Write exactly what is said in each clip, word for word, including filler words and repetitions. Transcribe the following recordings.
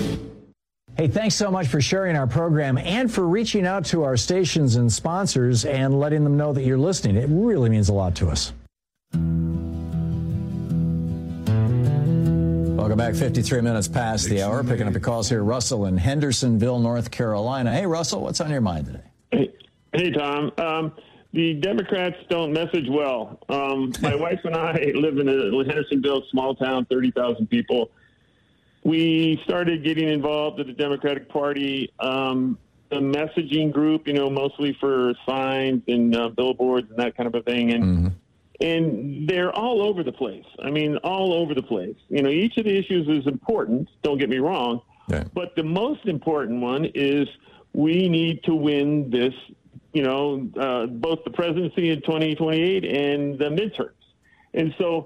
Hey, thanks so much for sharing our program and for reaching out to our stations and sponsors and letting them know that you're listening. It really means a lot to us. Welcome back. fifty-three minutes past the hour. Picking up your calls here. Russell in Hendersonville, North Carolina. Hey, Russell, what's on your mind today? Hey, hey Tom. Um, the Democrats don't message well. Um, my wife and I live in a Hendersonville, small town, thirty thousand people. We started getting involved with the Democratic Party, um, the messaging group, you know, mostly for signs and uh, billboards and that kind of a thing. And mm-hmm. and they're all over the place. I mean, all over the place. You know, each of the issues is important, don't get me wrong. Yeah. But the most important one is we need to win this, you know, uh, both the presidency in twenty twenty-eight and the midterms. And so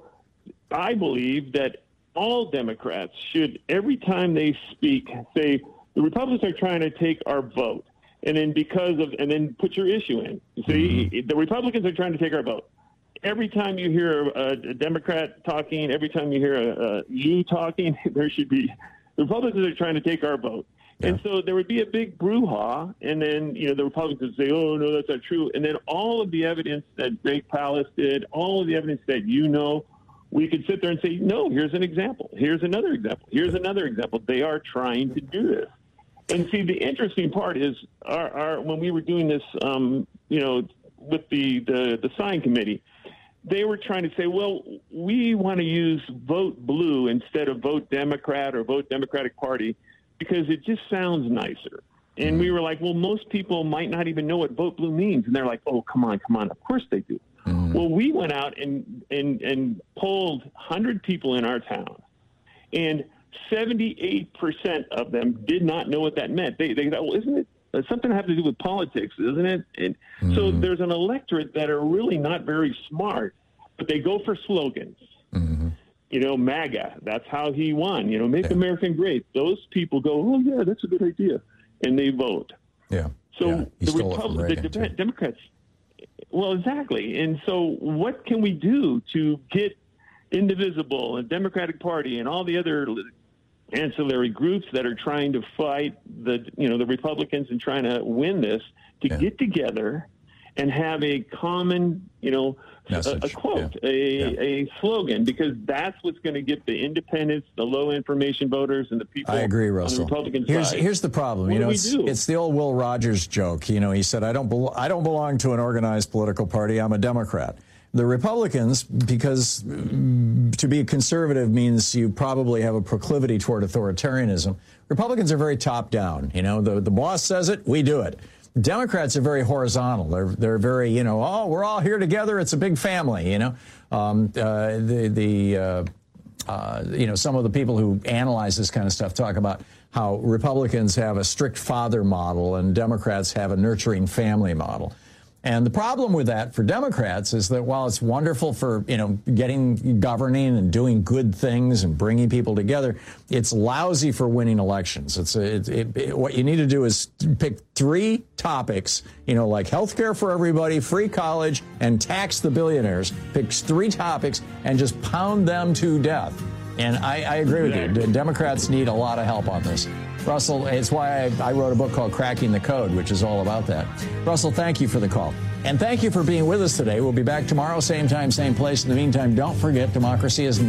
I believe that all Democrats should, every time they speak, say, the Republicans are trying to take our vote. And then because of, and then put your issue in. See, mm-hmm. the Republicans are trying to take our vote. Every time you hear a, a Democrat talking, every time you hear a, a you talking, there should be, the Republicans are trying to take our vote. Yeah. And so there would be a big brouhaha, and then, you know, the Republicans would say, oh, no, that's not true. And then all of the evidence that Greg Palast did, all of the evidence that you know, we could sit there and say, no, here's an example. Here's another example. Here's another example. They are trying to do this. And see, the interesting part is our, our when we were doing this, um, you know, with the, the, the sign committee, they were trying to say, well, we want to use vote blue instead of vote Democrat or vote Democratic Party because it just sounds nicer. And we were like, well, most people might not even know what vote blue means. And they're like, oh, come on, come on. Of course they do. Mm-hmm. Well, we went out and, and, and polled one hundred people in our town, and seventy-eight percent of them did not know what that meant. They, they thought, well, isn't it uh, something have to do with politics, isn't it? And mm-hmm. so there's an electorate that are really not very smart, but they go for slogans. Mm-hmm. You know, MAGA, that's how he won. You know, make yeah. America great. Those people go, oh, yeah, that's a good idea. And they vote. Yeah. So yeah. the, Repub- the De- Democrats, well, exactly. And so what can we do to get Indivisible and Democratic Party and all the other ancillary groups that are trying to fight the, you know, the Republicans and trying to win this to yeah. get together and have a common, you know, a, a quote, yeah. a, yeah. a slogan, because that's what's going to get the independents, the low information voters, and the people I agree, Russell. on the Republican here's, side. Here's the problem. What you know, do we it's, do? it's the old Will Rogers joke. You know, he said, I don't, belo- I don't belong to an organized political party. I'm a Democrat. The Republicans, because to be a conservative means you probably have a proclivity toward authoritarianism. Republicans are very top down. You know, the, the boss says it, we do it. Democrats are very horizontal. They're they're very, you know, oh, we're all here together. It's a big family, you know. Um, uh, the the uh, uh, you know, some of the people who analyze this kind of stuff talk about how Republicans have a strict father model and Democrats have a nurturing family model. And the problem with that for Democrats is that while it's wonderful for, you know, getting, governing and doing good things and bringing people together, it's lousy for winning elections. It's a, it, it, it, what you need to do is pick three topics, you know, like health care for everybody, free college, and tax the billionaires. Pick three topics and just pound them to death. And I, I agree with you. D- Democrats need a lot of help on this. Russell, it's why I, I wrote a book called Cracking the Code, which is all about that. Russell, thank you for the call. And thank you for being with us today. We'll be back tomorrow, same time, same place. In the meantime, don't forget, democracy is